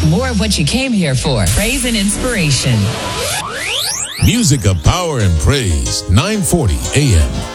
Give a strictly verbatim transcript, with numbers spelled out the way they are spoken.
More of what you came here for. Praise and inspiration. Music of power and praise. nine forty A M